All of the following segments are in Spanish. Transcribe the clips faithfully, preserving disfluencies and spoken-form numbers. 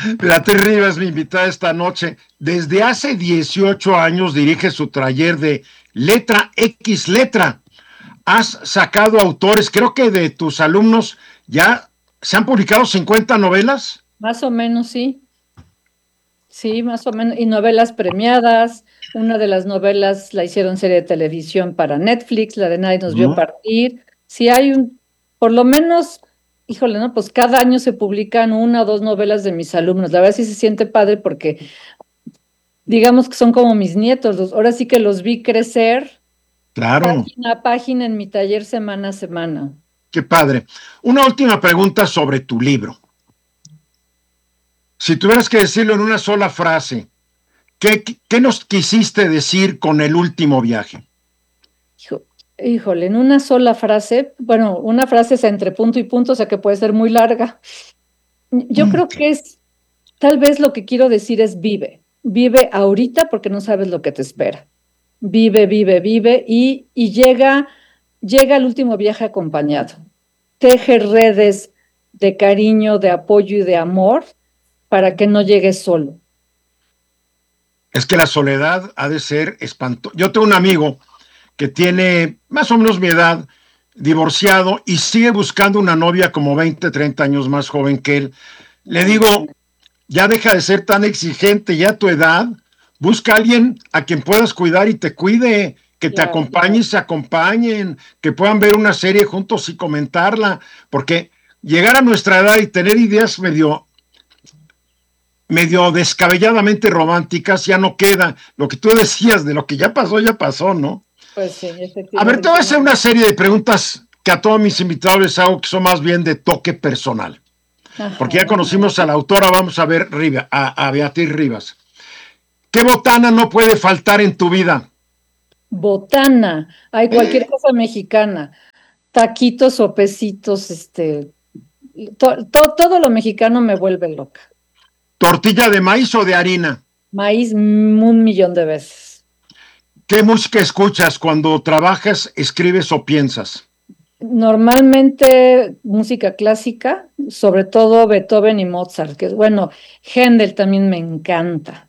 Beatriz Rivas, mi invitada esta noche. Desde hace dieciocho años dirige su taller de Letra X Letra. Has sacado autores, creo que de tus alumnos ya se han publicado cincuenta novelas. Más o menos, sí. Sí, más o menos. Y novelas premiadas. Una de las novelas la hicieron serie de televisión para Netflix, la de Nadie nos vio ¿No? partir. Sí hay un, por lo menos, híjole, ¿no? Pues cada año se publican una o dos novelas de mis alumnos. La verdad sí se siente padre porque digamos que son como mis nietos. Los- ahora sí que los vi crecer Claro, página a página en mi taller semana a semana. qué padre. Una última pregunta sobre tu libro. Si tuvieras que decirlo en una sola frase, ¿qué, qué nos quisiste decir con el último viaje? Hijo- Híjole, en una sola frase, bueno, una frase es entre punto y punto, o sea que puede ser muy larga. Yo Mm. creo que es, tal vez lo que quiero decir es vive, vive ahorita porque no sabes lo que te espera. Vive, vive, vive y, y llega, llega el último viaje acompañado. Teje redes de cariño, de apoyo y de amor para que no llegues solo. Es que la soledad ha de ser espantosa. Yo tengo un amigo que tiene más o menos mi edad, divorciado y sigue buscando una novia como veinte, treinta años más joven que él. Le digo, ya deja de ser tan exigente, ya a tu edad, busca a alguien a quien puedas cuidar y te cuide, que te Claro. acompañe y se acompañen, que puedan ver una serie juntos y comentarla, porque llegar a nuestra edad y tener ideas medio medio descabelladamente románticas ya no queda. Lo que tú decías de lo que ya pasó, ya pasó, ¿no? Pues sí, A ver, te efectivamente. voy a hacer una serie de preguntas que a todos mis invitados les hago que son más bien de toque personal. Porque ya Ajá. conocimos a la autora, vamos a ver a, a Beatriz Rivas. ¿Qué botana no puede faltar en tu vida? Botana, hay cualquier cosa mexicana, taquitos, sopecitos, este, to- to- todo lo mexicano me vuelve loca. ¿Tortilla de maíz o de harina? Maíz mm, un millón de veces. ¿Qué música escuchas cuando trabajas, escribes o piensas? Normalmente música clásica, sobre todo Beethoven y Mozart, que es bueno, Händel también me encanta.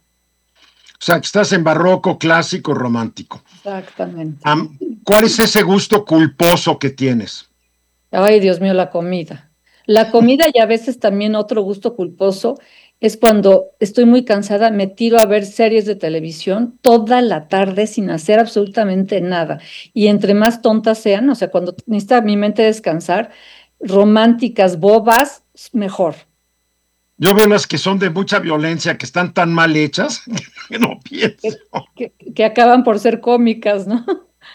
O sea, que estás en barroco, clásico, romántico. Exactamente. Um, ¿Cuál es ese gusto culposo que tienes? Ay, Dios mío, la comida. La comida y a veces también otro gusto culposo es cuando estoy muy cansada, me tiro a ver series de televisión toda la tarde sin hacer absolutamente nada. Y entre más tontas sean, o sea, cuando necesita mi mente descansar, románticas, bobas, mejor. Yo veo las que son de mucha violencia, que están tan mal hechas, que no pienso. Que, que, que acaban por ser cómicas, ¿no?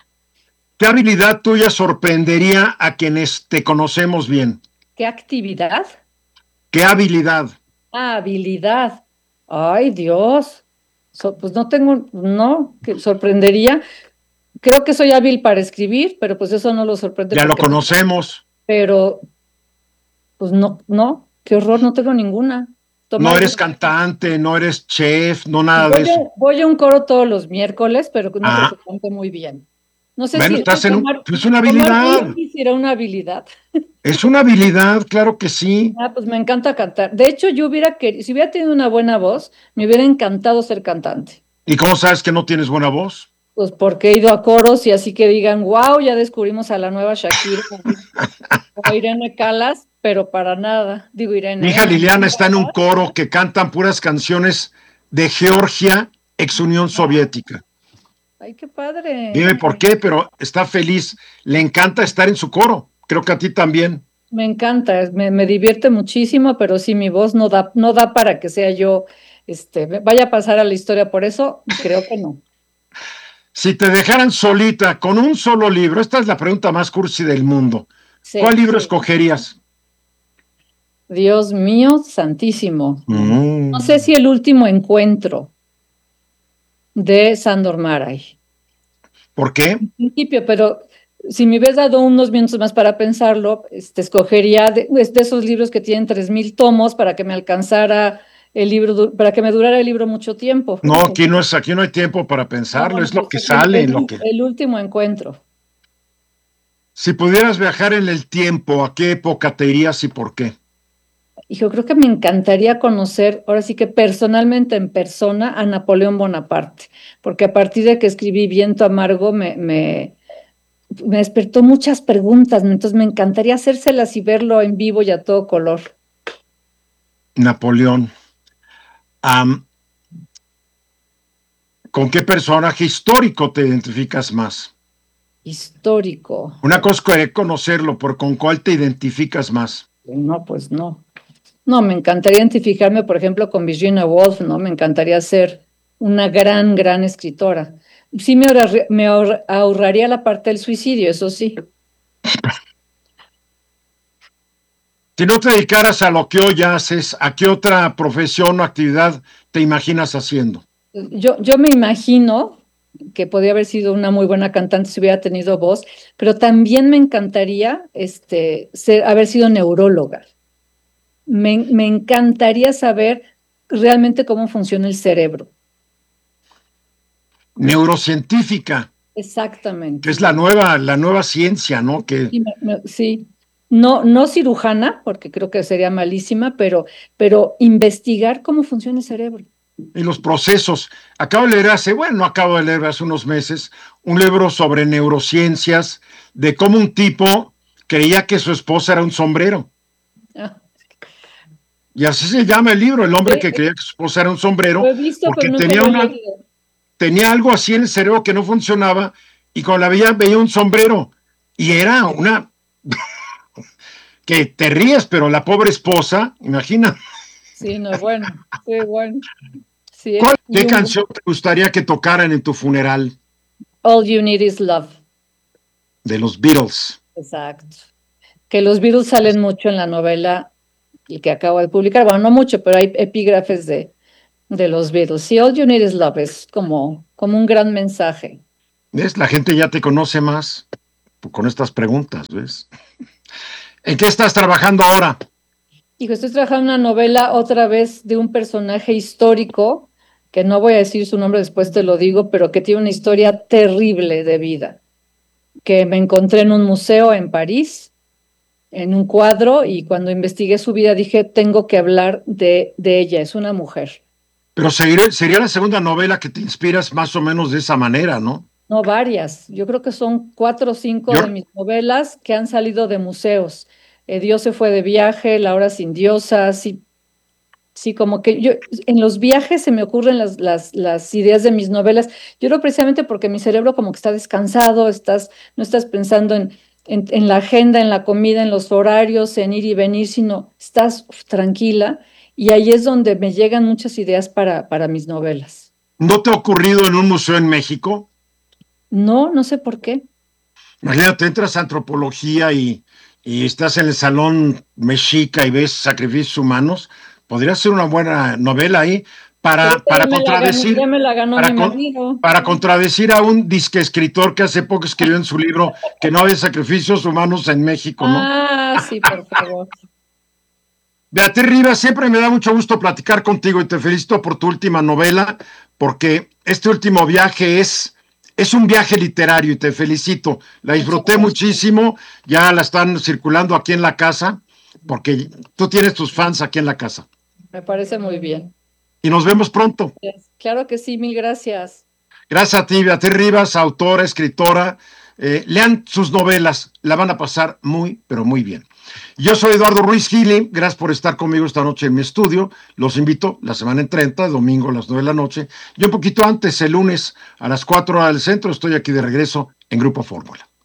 ¿Qué habilidad tuya sorprendería a quienes te conocemos bien? ¿Qué actividad? ¿Qué habilidad? Ah, habilidad. Ay, Dios. So- pues no tengo, no, que sorprendería. Creo que soy hábil para escribir, pero pues eso no lo sorprende Ya lo porque, conocemos. pero pues no, no, qué horror, no tengo ninguna. No Tomar, eres cantante, no eres chef, no nada de voy eso. a, voy a un coro todos los miércoles, pero no creo Ah, que cante muy bien. No sé bueno, si estás en un... tomar, Es una tomar habilidad. whisky será una habilidad. Es una habilidad, claro que sí. Ah, pues me encanta cantar. De hecho, yo hubiera querido, si hubiera tenido una buena voz, me hubiera encantado ser cantante. ¿Y cómo sabes que no tienes buena voz? Pues porque he ido a coros y así que digan, wow, ya descubrimos a la nueva Shakira o a Irene Calas, pero para nada. Digo Mi Irene, hija ¿eh? Liliana está en un coro que cantan puras canciones de Georgia, ex Unión Soviética. Ay, qué padre. Dime por qué, pero está feliz. Le encanta estar en su coro. Creo que a ti también. Me encanta, es- me, me divierte muchísimo, pero sí, mi voz no da, no da para que sea yo, este, me- vaya a pasar a la historia por eso, creo que no. Si te dejaran solita con un solo libro, esta es la pregunta más cursi del mundo. ¿Cuál Sí, libro escogerías? Dios mío, santísimo. No sé Mm. si el último encuentro de Sándor Márai. ¿Por qué? En principio, pero si me hubieras dado unos minutos más para pensarlo, este, escogería de, es de esos libros que tienen tres mil tomos para que me alcanzara el libro, du- para que me durara el libro mucho tiempo. No, aquí no es, aquí no hay tiempo para Ah, pensarlo, bueno, es lo pues que el, sale, lo el- que. el último encuentro. Si pudieras viajar en el tiempo, ¿a qué época te irías y por qué? Y yo creo que me encantaría conocer, ahora sí que personalmente en persona, a Napoleón Bonaparte, porque a partir de que escribí Viento Amargo me, me, me despertó muchas preguntas, entonces me encantaría hacérselas y verlo en vivo y a todo color. Napoleón. Am, ¿con qué personaje histórico te identificas más? Histórico. Una cosa es conocerlo, pero ¿con cuál te identificas más? No, pues no. No, me encantaría identificarme, por ejemplo, con Virginia Woolf, ¿no? Me encantaría ser una gran, gran escritora. Sí me, ahorrar- me ahor- ahorraría la parte del suicidio, eso sí. Si no te dedicaras a lo que hoy haces, ¿a qué otra profesión o actividad te imaginas haciendo? Yo, yo me imagino que podría haber sido una muy buena cantante si hubiera tenido voz, pero también me encantaría este, ser, haber sido neuróloga. Me, me encantaría saber realmente cómo funciona el cerebro. Neurocientífica, que Exactamente. es la nueva, la nueva ciencia, ¿no? Que, Sí, me- me- sí. No, no cirujana, porque creo que sería malísima, pero, pero investigar cómo funciona el cerebro. y los procesos. Acabo de leer hace, bueno, no acabo de leer hace unos meses, un libro sobre neurociencias, de cómo un tipo creía que su esposa era un sombrero. Ah, Y así se llama el libro, el hombre que eh, creía que su esposa era un lo sombrero, he visto, pero porque nunca tenía lo he una, leído. tenía algo así en el cerebro que no funcionaba, y cuando la veía, veía un sombrero. Y era una, que te ríes, pero la pobre esposa, imagina, Sí, no, bueno, sí, bueno, sí. ¿cuál, Y qué un, canción te gustaría que tocaran en tu funeral? All You Need Is Love. De los Beatles. Exacto. Que los Beatles salen mucho en la novela y que acabo de publicar. Bueno, no mucho, pero hay epígrafes de, de los Beatles. Sí, All You Need Is Love es como, como un gran mensaje. ¿Ves? La gente ya te conoce más con estas preguntas, ¿ves? ¿En qué estás trabajando ahora? Hijo, estoy trabajando en una novela otra vez de un personaje histórico, que no voy a decir su nombre, después te lo digo, pero que tiene una historia terrible de vida, que me encontré en un museo en París, en un cuadro, y cuando investigué su vida dije, tengo que hablar de, de ella, es una mujer. Pero sería, sería la segunda novela que te inspiras más o menos de esa manera, ¿no? No, varias. Yo creo que son cuatro o cinco Yo, de mis novelas que han salido de museos. Eh, Dios se fue de viaje, La hora sin diosa, sí, sí, como que yo en los viajes se me ocurren las, las, las ideas de mis novelas. Yo creo precisamente porque mi cerebro como que está descansado, estás, no estás pensando en, en, en la agenda, en la comida, en los horarios, en ir y venir, sino estás uf, tranquila y ahí es donde me llegan muchas ideas para, para mis novelas. ¿no te ha ocurrido en un museo en México? No, no sé por qué. Imagínate, entras a antropología y, y estás en el salón mexica y ves sacrificios humanos. Podría ser una buena novela ahí Pero para, esta ya para me la ganó, ya contradecir, me la ganó mi para, con- marido. para contradecir a un disque escritor que hace poco escribió en su libro que no había sacrificios humanos en México, ¿no? Ah, sí, por favor. Beatriz Rivas, siempre me da mucho gusto platicar contigo y te felicito por tu última novela, porque este último viaje es, es un viaje literario y te felicito. La Muchas disfruté gracias. muchísimo, ya la están circulando aquí en la casa, porque tú tienes tus fans aquí en la casa. Me parece muy bien. Y nos vemos pronto. Claro que sí, mil gracias. Gracias a ti, Beatriz Rivas, autora, escritora. Eh, lean sus novelas, la van a pasar muy, pero muy bien. Yo soy Eduardo Ruiz Gili, gracias por estar conmigo esta noche en mi estudio. Los invito la semana en treinta, domingo a las nueve de la noche. Y un poquito antes, el lunes a las cuatro horas del centro, estoy aquí de regreso en Grupo Fórmula.